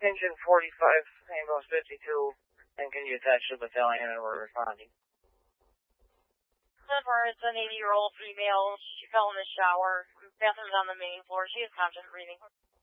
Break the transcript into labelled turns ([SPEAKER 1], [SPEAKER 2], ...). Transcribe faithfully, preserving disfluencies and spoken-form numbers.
[SPEAKER 1] Engine forty-five, ambulance fifty-two, and can you attach to the battalion and we're responding?
[SPEAKER 2] Jennifer, it's an eighty-year-old female. She fell in the shower. Bathroom's on the main floor. She has constant breathing.